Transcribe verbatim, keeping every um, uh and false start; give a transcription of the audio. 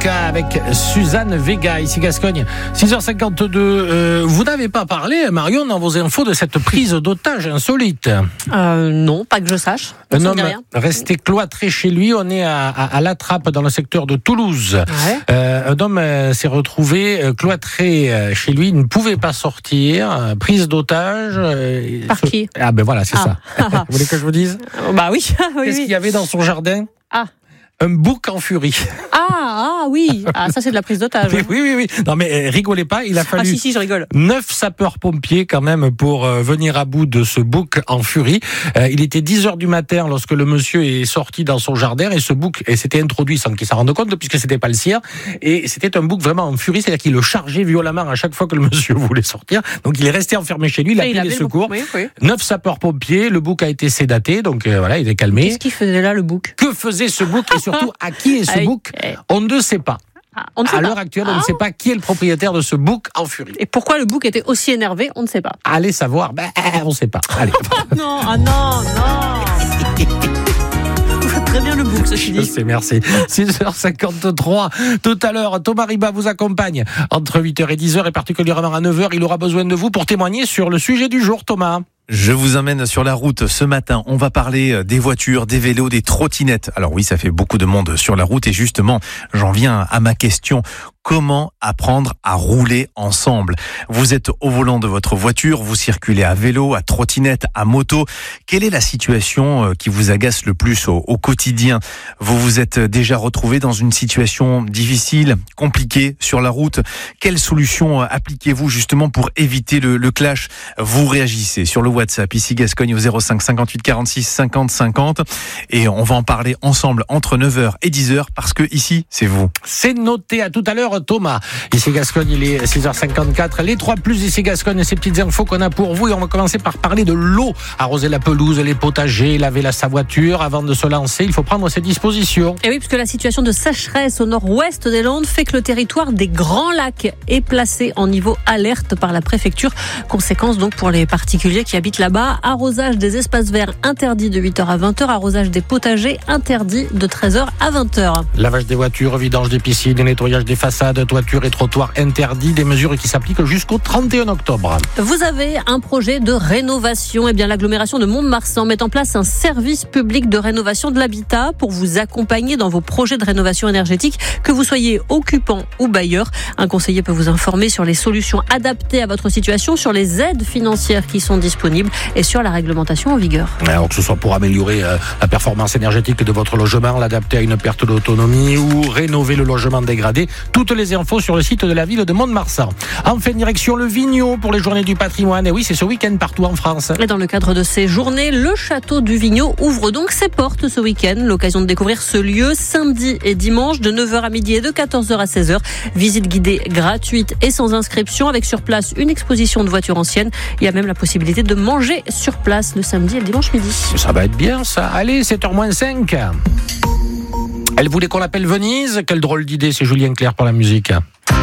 Monica avec Suzanne Vega, ici Gascogne. six heures cinquante-deux, euh, vous n'avez pas parlé, Marion, dans vos infos de cette prise d'otage insolite. Euh, non, pas que je sache. Un homme resté cloîtré chez lui, on est à, à, à La Trappe, dans le secteur de Toulouse. Ouais. Euh, un homme euh, s'est retrouvé euh, cloîtré euh, chez lui, il ne pouvait pas sortir, euh, prise d'otage. Euh, Par qui ? Ah ben voilà, c'est ah. ça. Vous voulez que je vous dise ? Bah oui. oui Qu'est-ce oui. qu'il y avait dans son jardin ? Ah. Un bouc en furie. Ah, ah oui, ah, ça c'est de la prise d'otage. Oui, oui, oui, oui. Non mais rigolez pas, il a fallu ah, si, si, je rigole. neuf sapeurs-pompiers quand même pour euh, venir à bout de ce bouc en furie. Euh, il était dix heures du matin lorsque le monsieur est sorti dans son jardin et ce bouc et s'était introduit sans qu'il s'en rende compte puisque c'était pas le sien. Et c'était un bouc vraiment en furie, c'est-à-dire qu'il le chargeait violemment à chaque fois que le monsieur voulait sortir. Donc il est resté enfermé chez lui, il a appelé les secours. Oui, oui. Neuf sapeurs-pompiers, le bouc a été sédaté, donc euh, voilà, il est calmé. Qu'est-ce qu'il faisait là le bouc ? Que faisait ce bouc et surtout à qui est ce Aïe. bouc ? On ne sait pas. Ah, on ne sait à pas. l'heure actuelle, ah. on ne sait pas qui est le propriétaire de ce bouc en furie. Et pourquoi le bouc était aussi énervé, on ne sait pas. Allez savoir, ben, on ne sait pas. Allez. non, ah non, non. Vous faites très bien le bouc, ceci dit. Je sais, merci. six heures cinquante-trois. Tout à l'heure, Thomas Riba vous accompagne entre huit heures et dix heures et particulièrement à neuf heures. Il aura besoin de vous pour témoigner sur le sujet du jour, Thomas. Je vous emmène sur la route ce matin. On va parler des voitures, des vélos, des trottinettes. Alors oui, ça fait beaucoup de monde sur la route et justement, j'en viens à ma question. Comment apprendre à rouler ensemble ? Vous êtes au volant de votre voiture, vous circulez à vélo, à trottinette, à moto. Quelle est la situation qui vous agace le plus au, au quotidien ? Vous vous êtes déjà retrouvé dans une situation difficile, compliquée sur la route ? Quelle solution appliquez-vous justement pour éviter le, le clash ? Vous réagissez sur le WhatsApp, ici Gascogne au zéro cinq cinquante-huit quarante-six cinquante cinquante. Et on va en parler ensemble entre neuf heures et dix heures parce que ici, c'est vous. C'est noté. À tout à l'heure, Thomas. Ici Gascogne, il est six heures cinquante-quatre. Les trois plus ici Gascogne, ces petites infos qu'on a pour vous. Et on va commencer par parler de l'eau. Arroser la pelouse, les potagers, laver la sa voiture. Avant de se lancer, il faut prendre ses dispositions. Et oui, puisque la situation de sécheresse au nord-ouest des Landes fait que le territoire des Grands Lacs est placé en niveau alerte par la préfecture. Conséquence donc pour les particuliers qui habitent là-bas. Arrosage des espaces verts interdit de huit heures à vingt heures. Arrosage des potagers interdit de treize heures à vingt heures. Lavage des voitures, vidange des piscines, nettoyage des façades, toiture et trottoirs interdits, des mesures qui s'appliquent jusqu'au trente et un octobre. Vous avez un projet de rénovation. Eh bien, l'agglomération de Mont-de-Marsan met en place un service public de rénovation de l'habitat pour vous accompagner dans vos projets de rénovation énergétique, que vous soyez occupant ou bailleur. Un conseiller peut vous informer sur les solutions adaptées à votre situation, sur les aides financières qui sont disponibles et sur la réglementation en vigueur. Alors que ce soit pour améliorer euh, la performance énergétique de votre logement, l'adapter à une perte d'autonomie ou rénover le logement dégradé, toutes les infos sur le site de la ville de Mont-de-Marsan. Enfin, direction le Vigneault pour les journées du patrimoine. Et oui, c'est ce week-end partout en France. Et dans le cadre de ces journées, le château du Vigneault ouvre donc ses portes ce week-end. L'occasion de découvrir ce lieu samedi et dimanche de neuf heures à midi et de quatorze heures à seize heures. Visite guidée gratuite et sans inscription avec sur place une exposition de voitures anciennes. Il y a même la possibilité de manger sur place le samedi et le dimanche midi. Ça va être bien ça. Allez, sept heures moins cinq. Elle voulait qu'on l'appelle Venise. Quelle drôle d'idée, c'est Julien Clerc pour la musique.